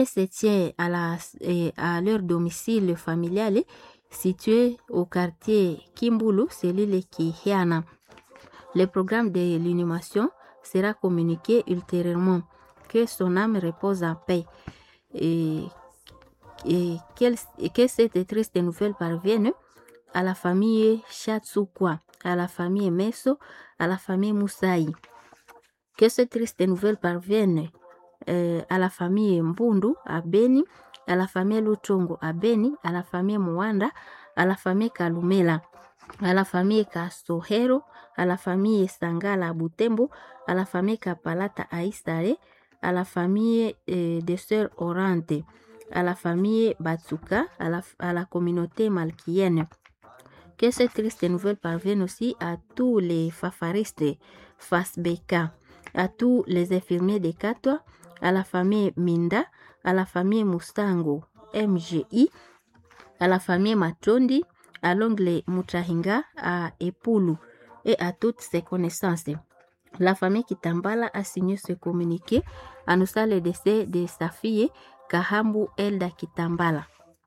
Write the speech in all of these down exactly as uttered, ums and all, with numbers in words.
se tient à, la, eh, à leur domicile familial situé au quartier Kimbulu, c'est l'île Kihiana. Le programme de l'inhumation sera communiqué ultérieurement. Que son âme repose en paix. Et, et, quelle, et que cette triste nouvelle parvienne à la famille Chatsukwa, à la famille Meso, à la famille Moussaï. Que cette triste nouvelle parvienne euh, à la famille Mbundu à Beni, à la famille Lutongo à Beni, à la famille Mwanda, à la famille Kalumela, à la famille Kasohero, à la famille Sangala à Butembo, à la famille Kapalata à Isare, à la famille euh, des sœurs Orante, à la famille Batsuka, à la, à la communauté malkienne. Que cette triste nouvelle parvienne aussi à tous les fafaristes Fasbeka, à tous les infirmiers de Katwa, à la famille Minda, à la famille Mustango, M G I, à la famille Matondi, à l'ongle Mutahinga, à Epulu et à toutes ses connaissances. La famille Kitambala a signé ce communiqué annonçant le décès de sa fille Kahambu Elda Kitambala.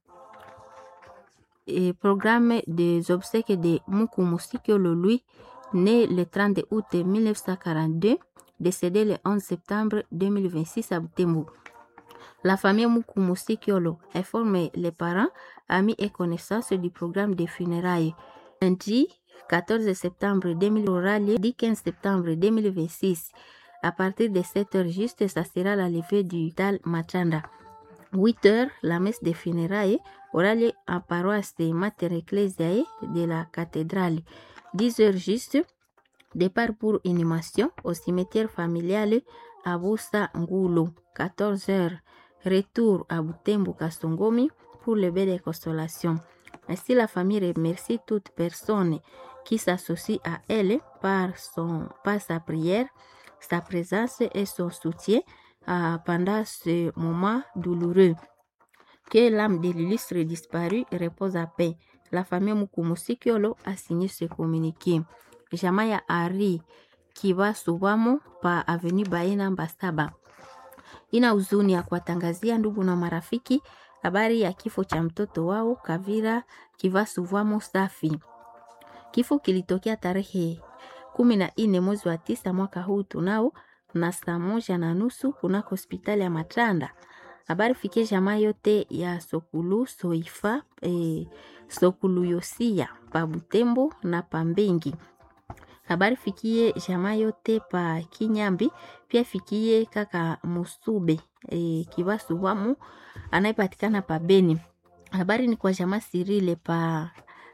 Et programme des obsèques de Mukumusikyo Louis, né le trente août mille neuf cent quarante-deux, décédé le onze septembre deux mille vingt-six à Butembo. La famille Mukumusikyo informe les parents, amis et connaissances du programme de funérailles. Lundi quatorze septembre deux mille vingt, dit quinze septembre deux mille vingt-six, à partir de sept heures juste, ça sera la levée du Tal Machanda. huit heures, la messe des funérailles aura lieu en paroisse de Mater Ecclesiae de la cathédrale. dix heures juste, départ pour inhumation au cimetière familial à Busa Ngulo. quatorze heures, retour à Butembo Kasongomi pour le bain de consolation. Ainsi, la famille remercie toute personne qui s'associe à elle par, son, par sa prière, sa présence et son soutien euh, pendant ce moment douloureux. Que l'âme de l'illustre disparu repose à paix. La famille Mukumusikyo a signé ce communiqué. Jamaya Ari Kiva Subamo pa avenue Baena Mbasaba. Ina huzuni ya kuwatangazia ndugu na marafiki habari ya kifo cha mtoto wao Kavira Kiva Subamo Safi. Kifo kilitokea tarehe kumi na nne mwezi wa tisa mwaka huu tunao na saa moja na nusu kunako hospitali ya Matanda. Habari fikie jamaa yote ya Sokulu Soifa e, Sokulu Yosia pa Butembo na Pambengi. Habari fikie jamaa yote pa Kinyambi, pia fikie kaka Musube e, Kibasuwamu anayepatikana pa Beni. Habari ni kwa jamaa Sirile pa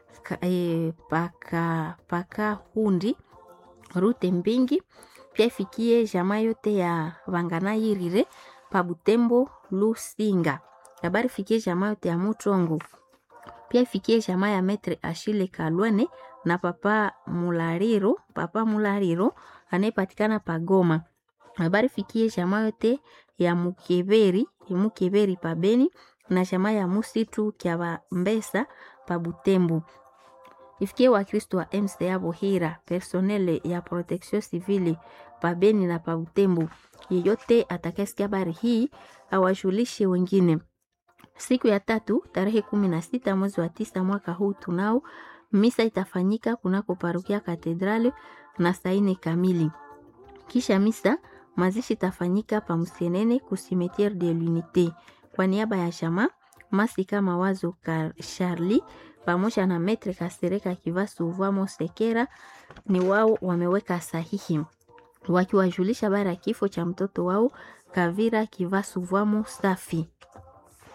e, paka paka Hundi Rute Mbingi, pia fikie jamaa yote ya Vangana Yirire pa Butembo Lusinga. Habari fikie jamaa yote ya Mutrongo. Pia fikie jamaa ya Metre Ashile Kalwene na papa Mulariro, papa Mulariro anayepatikana pa Goma. Habari fikie jamaa yote ya Mukeberi, Mukeberi pa Beni na jamaa ya Musitu kya Mbesa pa Butembo. Ifikie wa Kristo wa M C A Bohira, personnel ya protection civile pa Beni na pa Butembo. Yeyote atakayesikia habari hii awajulishe wengine. Siku ya tatu tarehe kumi na sita mwezi wa tisa mwaka huu tunao misa itafanyika kunako parokia katedrali na saa nne kamili. Kisha misa mazishi itafanyika pa Msenene ku cimetière de l'Unité. Kwa niaba ya jamaa Masika Mawazo Charlie pamoja na Metre Kasereka Kivasu Vamo Sekera ni wao wameweka sahihi wakiwajulisha habari ya kifo cha mtoto wao Kavira Kivasu Vamo Safi.